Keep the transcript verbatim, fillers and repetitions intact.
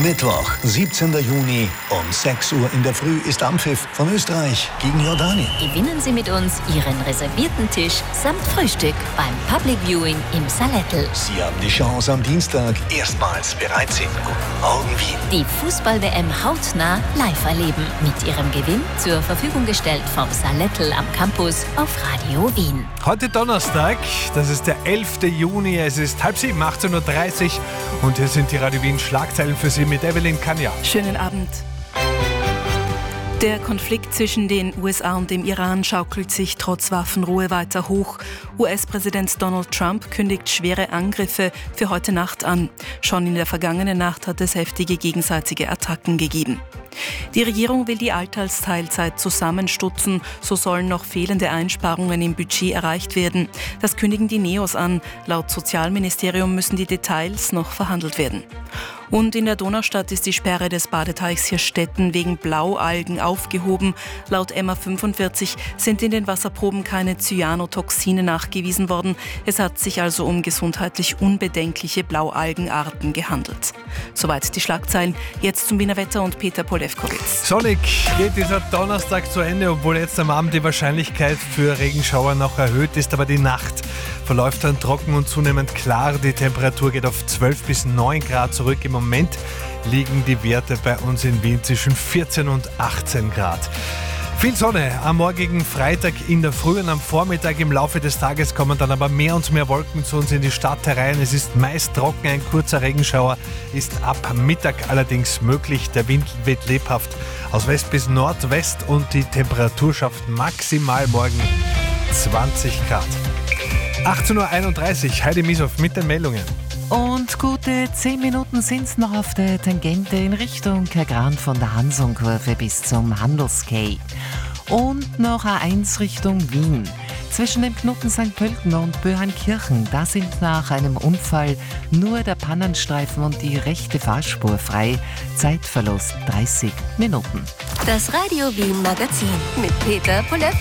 Mittwoch, siebzehnten Juni um sechs Uhr in der Früh ist Anpfiff von Österreich gegen Jordanien. Gewinnen Sie mit uns Ihren reservierten Tisch samt Frühstück beim Public Viewing im Salettl. Sie haben die Chance, am Dienstag erstmals bereit sind. Guten Morgen, Wien. Die Fußball-W M hautnah live erleben. Mit Ihrem Gewinn zur Verfügung gestellt vom Salettl am Campus auf Radio Wien. Heute Donnerstag, das ist der elften Juni, es ist halb sieben, achtzehn Uhr dreißig und hier sind die Radio Wien Schlagzeilen für Sie mit Evelyn Kanja. Schönen Abend. Der Konflikt zwischen den U S A und dem Iran schaukelt sich trotz Waffenruhe weiter hoch. U S-Präsident Donald Trump kündigt schwere Angriffe für heute Nacht an. Schon in der vergangenen Nacht hat es heftige gegenseitige Attacken gegeben. Die Regierung will die Altersteilzeit zusammenstutzen, so sollen noch fehlende Einsparungen im Budget erreicht werden. Das kündigen die Neos an. Laut Sozialministerium müssen die Details noch verhandelt werden. Und in der Donaustadt ist die Sperre des Badeteichs Hirstetten wegen Blaualgen aufgehoben. Laut M A fünfundvierzig sind in den Wasserproben keine Cyanotoxine nachgewiesen worden. Es hat sich also um gesundheitlich unbedenkliche Blaualgenarten gehandelt. Soweit die Schlagzeilen. Jetzt zum Wiener Wetter und Peter Polewkowitz. Sonnig geht dieser Donnerstag zu Ende, obwohl jetzt am Abend die Wahrscheinlichkeit für Regenschauer noch erhöht ist, aber die Nacht verläuft dann trocken und zunehmend klar. Die Temperatur geht auf zwölf bis neun Grad zurück. Im Moment liegen die Werte bei uns in Wien zwischen vierzehn und achtzehn Grad. Viel Sonne am morgigen Freitag in der Früh und am Vormittag. Im Laufe des Tages kommen dann aber mehr und mehr Wolken zu uns in die Stadt herein. Es ist meist trocken, ein kurzer Regenschauer ist ab Mittag allerdings möglich. Der Wind weht lebhaft aus West bis Nordwest und die Temperatur schafft maximal morgen zwanzig Grad. achtzehn Uhr einunddreißig, Heidi Misow mit den Meldungen. Und gute zehn Minuten sind es noch auf der Tangente in Richtung Kergran von der Hansonkurve bis zum Handelskay. Und noch A eins Richtung Wien. Zwischen dem Knoten Sankt Pölten und Böhankirchen, da sind nach einem Unfall nur der Pannenstreifen und die rechte Fahrspur frei. Zeitverlust dreißig Minuten. Das Radio Wien Magazin mit Peter Polewkowitz.